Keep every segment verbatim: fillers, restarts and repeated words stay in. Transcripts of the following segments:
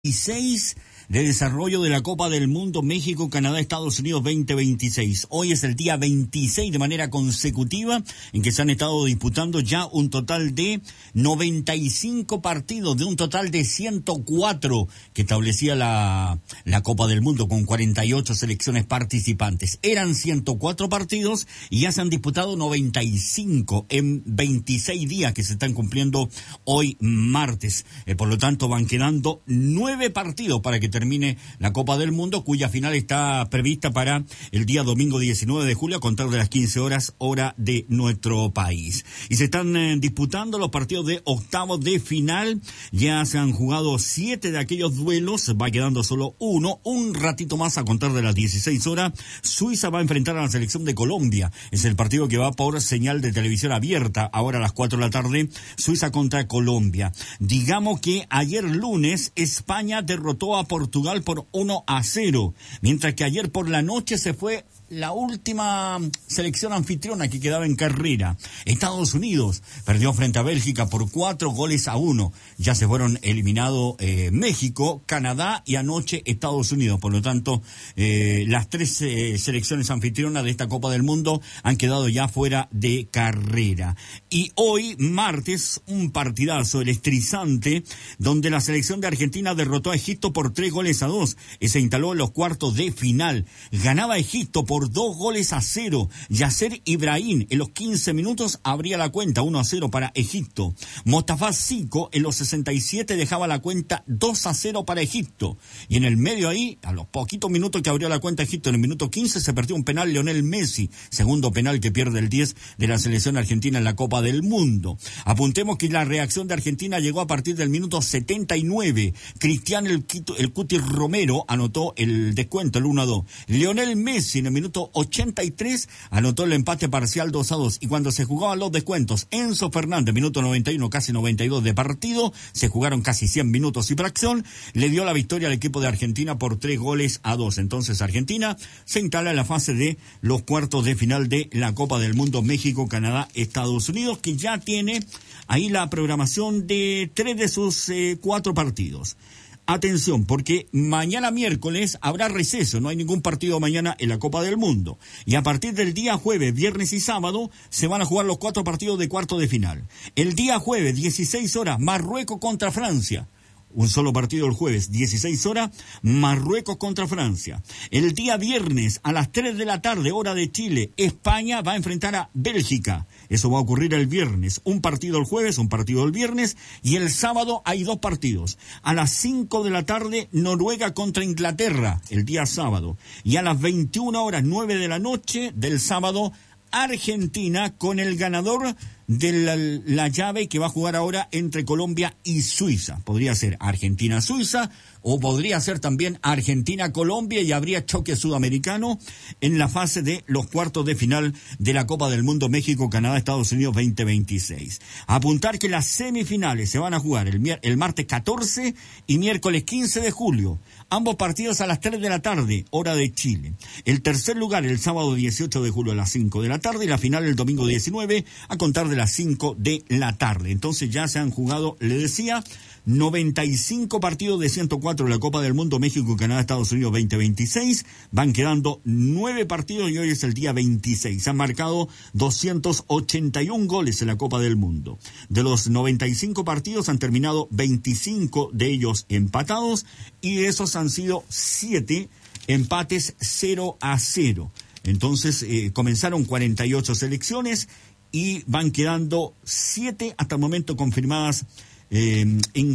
y seis de desarrollo de la Copa del Mundo México, Canadá, Estados Unidos veinte veintiséis. Hoy es el día veintiséis de manera consecutiva en que se han estado disputando ya un total de noventa y cinco partidos, de un total de ciento cuatro que establecía la, la Copa del Mundo con cuarenta y ocho selecciones participantes. Eran ciento cuatro partidos y ya se han disputado noventa y cinco en veintiséis días que se están cumpliendo hoy martes. Eh, por lo tanto van quedando nueve partidos para que termine la Copa del Mundo, cuya final está prevista para el día domingo diecinueve de julio a contar de las quince horas, hora de nuestro país. Y se están eh, disputando los partidos de octavos de final. Ya se han jugado siete de aquellos duelos, va quedando solo uno. Un ratito más a contar de las dieciséis horas, Suiza va a enfrentar a la selección de Colombia. Es el partido que va por señal de televisión abierta, ahora a las cuatro de la tarde, Suiza contra Colombia. Digamos que ayer lunes España derrotó a Portugal por uno a cero, mientras que ayer por la noche se fue la última selección anfitriona que quedaba en carrera. Estados Unidos perdió frente a Bélgica por cuatro goles a uno. Ya se fueron eliminados eh, México, Canadá y anoche Estados Unidos. Por lo tanto, eh, las tres eh, selecciones anfitrionas de esta Copa del Mundo han quedado ya fuera de carrera. Y hoy, martes, un partidazo electrizante donde la selección de Argentina derrotó a Egipto por tres goles a dos y se instaló en los cuartos de final. Ganaba Egipto por dos goles a cero. Yasser Ibrahim en los quince minutos abría la cuenta uno a cero para Egipto. Mostafa Zico en los sesenta y siete dejaba la cuenta dos a cero para Egipto. Y en el medio ahí, a los poquitos minutos que abrió la cuenta Egipto, en el minuto quince se perdió un penal Lionel Messi, segundo penal que pierde el diez de la selección argentina en la Copa del Mundo. Apuntemos que la reacción de Argentina llegó a partir del minuto setenta y nueve. Cristiano el, el Cuti Romero anotó el descuento, el uno a dos. Lionel Messi en el minuto ochenta y tres anotó el empate parcial dos a dos. Y cuando se jugaban los descuentos, Enzo Fernández, minuto noventa y uno, casi noventa y dos de partido, se jugaron casi cien minutos y fracción, le dio la victoria al equipo de Argentina por tres goles a dos. Entonces Argentina se instala en la fase de los cuartos de final de la Copa del Mundo México, Canadá, Estados Unidos, que ya tiene ahí la programación de tres de sus eh, cuatro partidos. Atención, porque mañana miércoles habrá receso, no hay ningún partido mañana en la Copa del Mundo. Y a partir del día jueves, viernes y sábado se van a jugar los cuatro partidos de cuarto de final. El día jueves, dieciséis horas, Marruecos contra Francia. Un solo partido el jueves, dieciséis horas, Marruecos contra Francia. El día viernes, a las tres de la tarde, hora de Chile, España va a enfrentar a Bélgica. Eso va a ocurrir el viernes. Un partido el jueves, un partido el viernes, y el sábado hay dos partidos. A las cinco de la tarde, Noruega contra Inglaterra, el día sábado. Y a las veintiuna horas, nueve de la noche del sábado, Argentina con el ganador de la, la llave que va a jugar ahora entre Colombia y Suiza. Podría ser Argentina-Suiza o podría ser también Argentina-Colombia y habría choque sudamericano en la fase de los cuartos de final de la Copa del Mundo México, Canadá, Estados Unidos veinte veintiséis. Apuntar que las semifinales se van a jugar el, el martes catorce y miércoles quince de julio. Ambos partidos a las tres de la tarde, hora de Chile. El tercer lugar el sábado dieciocho de julio a las cinco de la tarde y la final el domingo diecinueve a contar de las cinco de la tarde. Entonces ya se han jugado, le decía, noventa y cinco partidos de ciento cuatro de la Copa del Mundo México, Canadá, Estados Unidos veinte veintiséis. Van quedando nueve partidos y hoy es el día veintiséis. Se han marcado doscientos ochenta y uno goles en la Copa del Mundo. De los noventa y cinco partidos han terminado veinticinco de ellos empatados y esos han sido siete empates cero a cero. Entonces eh, comenzaron cuarenta y ocho selecciones y van quedando siete hasta el momento confirmadas eh, en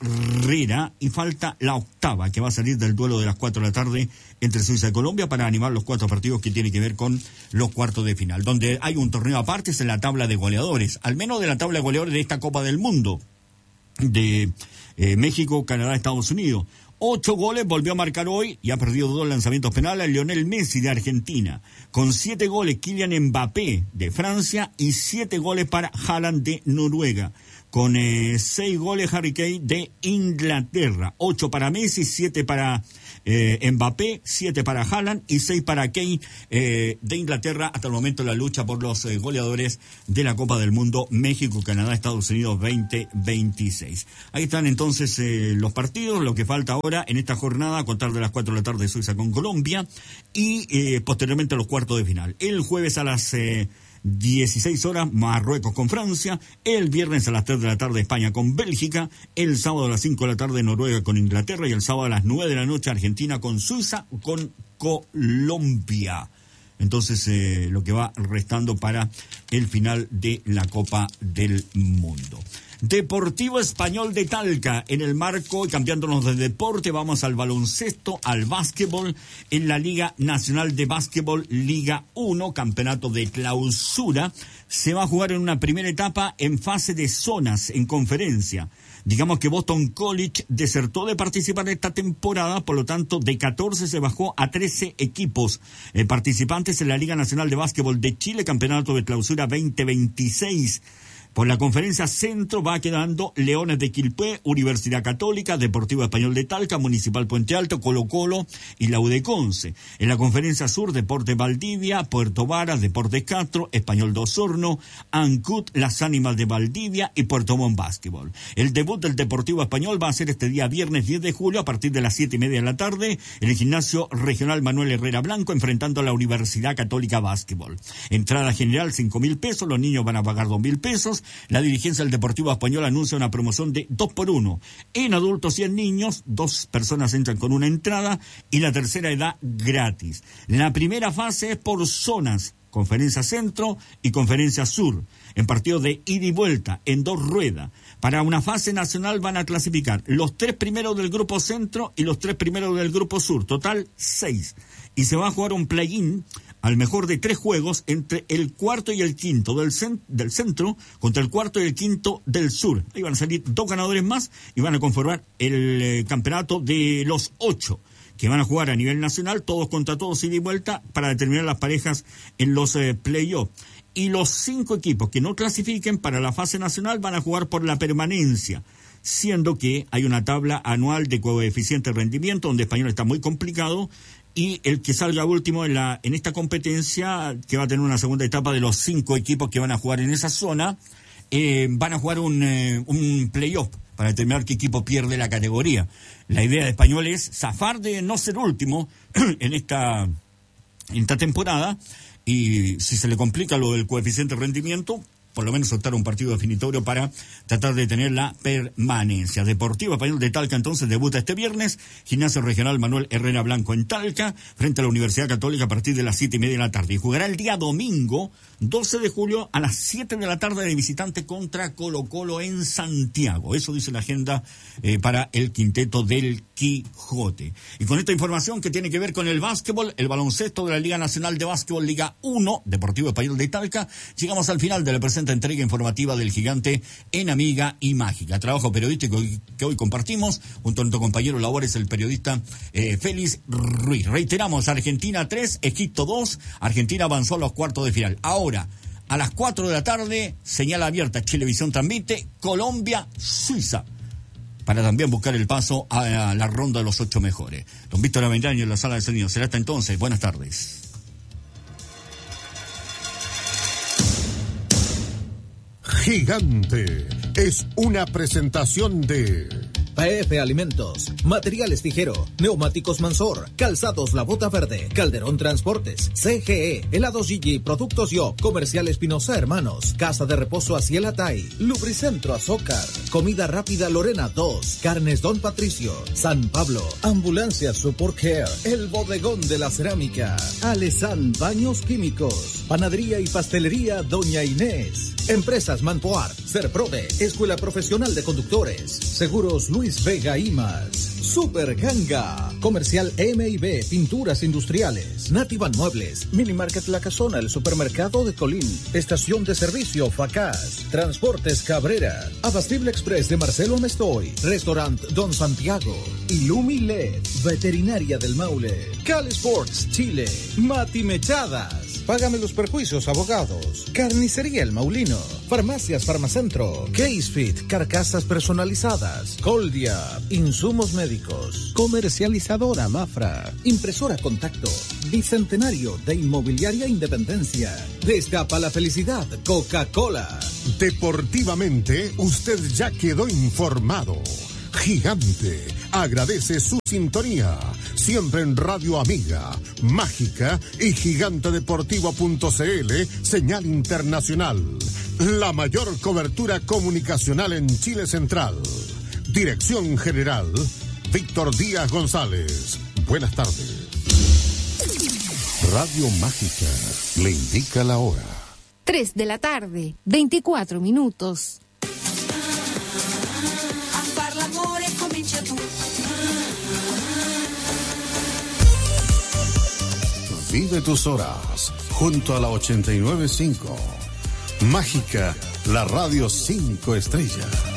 carrera y falta la octava que va a salir del duelo de las cuatro de la tarde entre Suiza y Colombia para animar los cuatro partidos que tienen que ver con los cuartos de final. Donde hay un torneo aparte es en la tabla de goleadores, al menos de la tabla de goleadores de esta Copa del Mundo de eh, México, Canadá, Estados Unidos. Ocho goles volvió a marcar hoy y ha perdido dos lanzamientos penales Lionel Messi de Argentina. Con siete goles Kylian Mbappé de Francia y siete goles para Haaland de Noruega. con eh, seis goles Harry Kane de Inglaterra, ocho para Messi, siete para eh, Mbappé, siete para Haaland y seis para Kane eh, de Inglaterra. Hasta el momento la lucha por los eh, goleadores de la Copa del Mundo, México, Canadá, Estados Unidos veinte veintiséis. Ahí están entonces eh, los partidos, lo que falta ahora en esta jornada, a contar de las cuatro de la tarde Suiza con Colombia y eh, posteriormente a los cuartos de final. El jueves a las eh, dieciséis horas, Marruecos con Francia, el viernes a las tres de la tarde España con Bélgica, el sábado a las cinco de la tarde Noruega con Inglaterra y el sábado a las nueve de la noche Argentina con Suiza con Colombia. Entonces eh, lo que va restando para el final de la Copa del Mundo. Deportivo Español de Talca, en el marco, cambiándonos de deporte, vamos al baloncesto, al básquetbol, en la Liga Nacional de Básquetbol, Liga uno, campeonato de clausura. Se va a jugar en una primera etapa en fase de zonas, en conferencia. Digamos que Boston College desertó de participar esta temporada, por lo tanto, de catorce se bajó a trece equipos eh, participantes en la Liga Nacional de Básquetbol de Chile, campeonato de clausura veinte veintiséis. Por la conferencia centro va quedando Leones de Quilpué, Universidad Católica, Deportivo Español de Talca, Municipal Puente Alto, Colo Colo y la U de Conce. En la conferencia sur, Deportes Valdivia, Puerto Varas, Deportes Castro, Español de Osorno, Ancut, Las Ánimas de Valdivia y Puerto Montt Básquetbol. El debut del Deportivo Español va a ser este día viernes diez de julio a partir de las siete y media de la tarde en el Gimnasio Regional Manuel Herrera Blanco, enfrentando a la Universidad Católica Básquetbol. Entrada general cinco mil pesos, los niños van a pagar dos mil pesos. La dirigencia del Deportivo Español anuncia una promoción de dos por uno. En adultos y en niños, dos personas entran con una entrada y la tercera edad gratis. La primera fase es por zonas, Conferencia Centro y Conferencia Sur, en partidos de ida y vuelta, en dos ruedas. Para una fase nacional van a clasificar los tres primeros del Grupo Centro y los tres primeros del Grupo Sur, total seis. Y se va a jugar un play-in al mejor de tres juegos entre el cuarto y el quinto del, cent- del centro contra el cuarto y el quinto del sur. Ahí van a salir dos ganadores más y van a conformar el eh, campeonato de los ocho que van a jugar a nivel nacional, todos contra todos, ida y vuelta, para determinar las parejas en los eh, play-offs. Y los cinco equipos que no clasifiquen para la fase nacional van a jugar por la permanencia, siendo que hay una tabla anual de coeficiente de rendimiento donde Español está muy complicado. Y el que salga último en la en esta competencia, que va a tener una segunda etapa de los cinco equipos que van a jugar en esa zona, eh, van a jugar un, eh, un playoff para determinar qué equipo pierde la categoría. La idea de Español es zafar de no ser último en esta, en esta temporada, y si se le complica lo del coeficiente de rendimiento, por lo menos optar un partido definitorio para tratar de tener la permanencia. Deportivo Español de Talca entonces debuta este viernes, Gimnasio Regional Manuel Herrera Blanco en Talca, frente a la Universidad Católica a partir de las siete y media de la tarde. Y jugará el día domingo, doce de julio, a las siete de la tarde de visitante contra Colo Colo en Santiago. Eso dice la agenda eh, para el quinteto del Quijote. Y con esta información que tiene que ver con el básquetbol, el baloncesto de la Liga Nacional de Básquetbol Liga uno, Deportivo Español de Talca, llegamos al final de la presente entrega informativa del Gigante en Amiga y Mágica. Trabajo periodístico que hoy compartimos junto a nuestro compañero labores, el periodista eh, Félix Ruiz. Reiteramos, Argentina tres, Egipto dos, Argentina avanzó a los cuartos de final. Ahora, a las cuatro de la tarde, señal abierta, Chilevisión transmite Colombia-Suiza, para también buscar el paso a la ronda de los ocho mejores. Don Víctor Avendaño en la sala de sonido. Será hasta entonces. Buenas tardes. Gigante es una presentación de P F Alimentos, Materiales Tijero, Neumáticos Mansor, Calzados La Bota Verde, Calderón Transportes, C G E, Helados Gigi, Productos Yo, Comercial Espinosa Hermanos, Casa de Reposo Aciel Atay, Lubricentro Azócar, Comida Rápida Lorena dos, Carnes Don Patricio, San Pablo, Ambulancia Support Care, El Bodegón de la Cerámica, Alesan Baños Químicos, Panadería y Pastelería Doña Inés, Empresas Manpoar, Serprove, Escuela Profesional de Conductores, Seguros Luis Vega y más, Super Ganga, Comercial M y B, Pinturas Industriales, Nativan Muebles, Minimarket La Casona, el Supermercado de Colín, Estación de Servicio Facaz, Transportes Cabrera, Abastible Express de Marcelo Mestoy, Restaurant Don Santiago, Ilumi L E D, Veterinaria del Maule, Cal Sports Chile, Mati Mechadas, Págame los perjuicios, abogados. Carnicería El Maulino. Farmacias Farmacentro. Casefit, carcasas personalizadas. Coldia, insumos médicos. Comercializadora Mafra. Impresora Contacto. Bicentenario de Inmobiliaria Independencia. Destapa la felicidad, Coca-Cola. Deportivamente, usted ya quedó informado. Gigante agradece su sintonía, siempre en Radio Amiga, Mágica y gigante deportivo punto c l, señal internacional. La mayor cobertura comunicacional en Chile Central. Dirección General, Víctor Díaz González. Buenas tardes. Radio Mágica le indica la hora. tres de la tarde, veinticuatro minutos. Vive tus horas junto a la ochenta y nueve punto cinco. Mágica, la radio cinco estrellas.